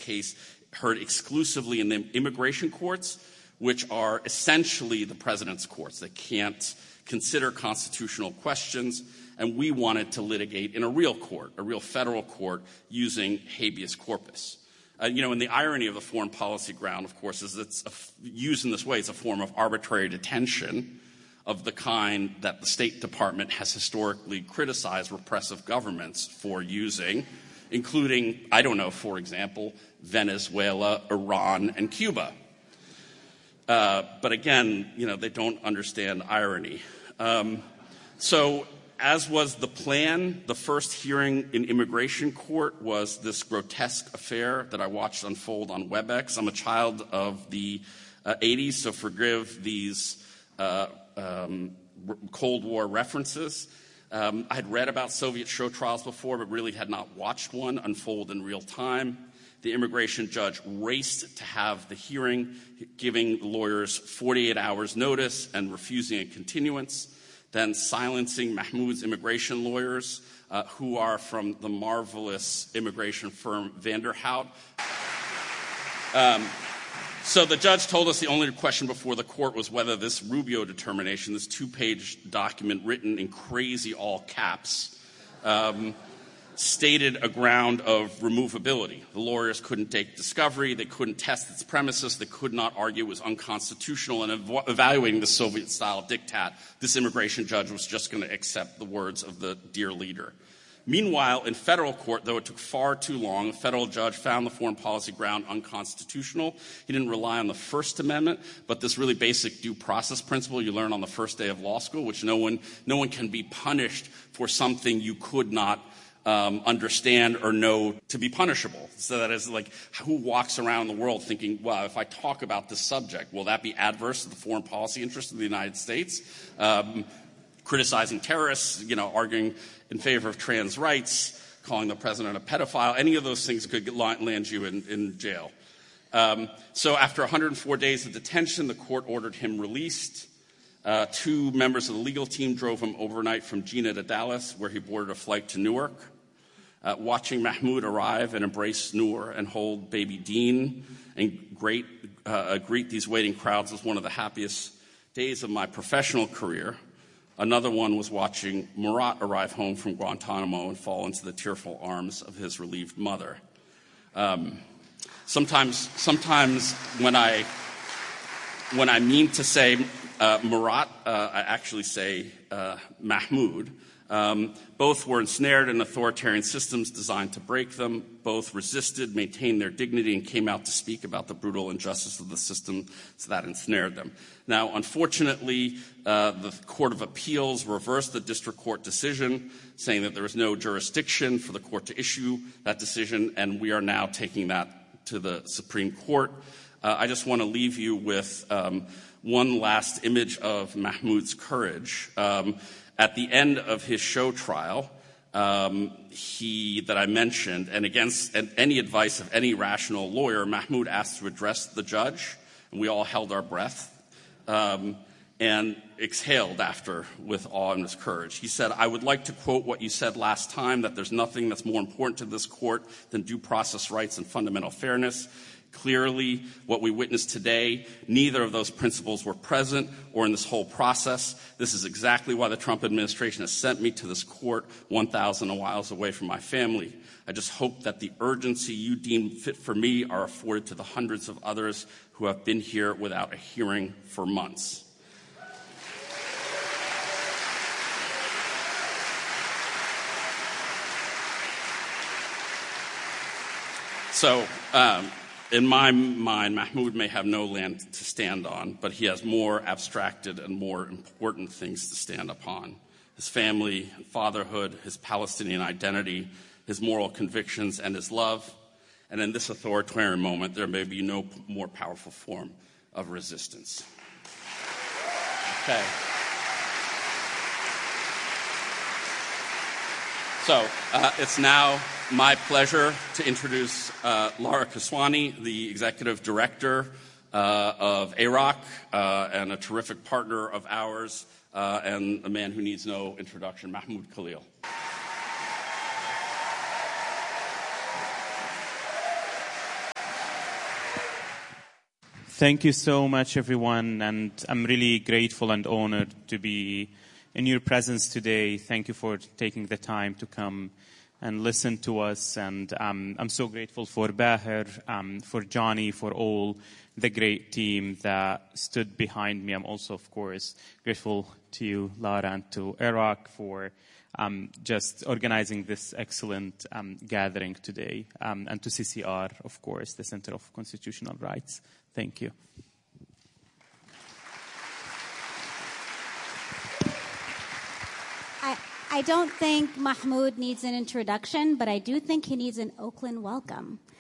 case heard exclusively in the immigration courts, which are essentially the president's courts. They can't consider constitutional questions, and we wanted to litigate in a real court, a real federal court, using habeas corpus. And the irony of the foreign policy ground, of course, is it's used in this way. It's a form of arbitrary detention of the kind that the State Department has historically criticized repressive governments for using, including, for example, Venezuela, Iran, and Cuba. But again, they don't understand irony. So as was the plan, the first hearing in immigration court was this grotesque affair that I watched unfold on WebEx. I'm a child of the 80s, so forgive these Cold War references. I had read about Soviet show trials before, but really had not watched one unfold in real time. The immigration judge raced to have the hearing, giving lawyers 48 hours notice and refusing a continuance, then silencing Mahmoud's immigration lawyers, who are from the marvelous immigration firm Vanderhout. So the judge told us the only question before the court was whether this Rubio determination, this 2-page document written in crazy all caps, stated a ground of removability. The lawyers couldn't take discovery, they couldn't test its premises, they could not argue it was unconstitutional, and evaluating the Soviet-style diktat, this immigration judge was just going to accept the words of the dear leader. Meanwhile, in federal court, though it took far too long, a federal judge found the foreign policy ground unconstitutional. He didn't rely on the First Amendment, but this really basic due process principle you learn on the first day of law school, which no one can be punished for something you could not understand or know to be punishable. So that is like, who walks around the world thinking, well, if I talk about this subject, will that be adverse to the foreign policy interests of the United States? Criticizing terrorists, arguing in favor of trans rights, calling the president a pedophile, any of those things could land you in jail. So after 104 days of detention, the court ordered him released. 2 members of the legal team drove him overnight from Jena to Dallas, where he boarded a flight to Newark. Watching Mahmoud arrive and embrace Noor and hold baby Dean and greet these waiting crowds was one of the happiest days of my professional career. Another one was watching Murat arrive home from Guantanamo and fall into the tearful arms of his relieved mother. Sometimes when I mean to say Murat, I actually say Mahmoud. Both were ensnared in authoritarian systems designed to break them. Both resisted, maintained their dignity, and came out to speak about the brutal injustice of the system that ensnared them. Now, unfortunately, the Court of Appeals reversed the district court decision, saying that there was no jurisdiction for the court to issue that decision, and we are now taking that to the Supreme Court. I just want to leave you with one last image of Mahmoud's courage. At the end of his show trial, that I mentioned, and against any advice of any rational lawyer, Mahmoud asked to address the judge, and we all held our breath and exhaled after with awe and his courage. He said, "I would like to quote what you said last time, that there's nothing that's more important to this court than due process rights and fundamental fairness. Clearly, what we witnessed today, neither of those principles were present or in this whole process. This is exactly why the Trump administration has sent me to this court 1,000 miles away from my family. I just hope that the urgency you deem fit for me are afforded to the hundreds of others who have been here without a hearing for months." So, in my mind, Mahmoud may have no land to stand on, but he has more abstracted and more important things to stand upon. His family, fatherhood, his Palestinian identity, his moral convictions, and his love. And in this authoritarian moment, there may be no more powerful form of resistance. Okay. So, it's now my pleasure to introduce Lara Keswani, the executive director of AROC, and a terrific partner of ours, and a man who needs no introduction, Mahmoud Khalil. Thank you so much, everyone, and I'm really grateful and honored to be in your presence today. Thank you for taking the time to come and listen to us, and I'm so grateful for Bahir, for Johnny, for all the great team that stood behind me. I'm also, of course, grateful to you, Lara, and to Iraq for just organizing this excellent gathering today, and to CCR, of course, the Center of Constitutional Rights. Thank you. I don't think Mahmoud needs an introduction, but I do think he needs an Oakland welcome.